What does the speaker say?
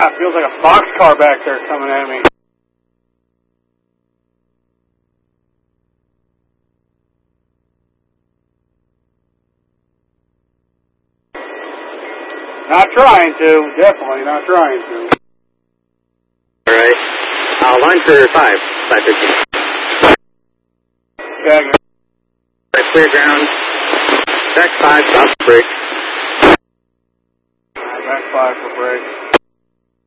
It feels like a boxcar back there coming at me. Not trying to. Definitely not trying to. All right. Line for 550. Okay. Clear ground. Back 5, stop for break. Back 5 for break.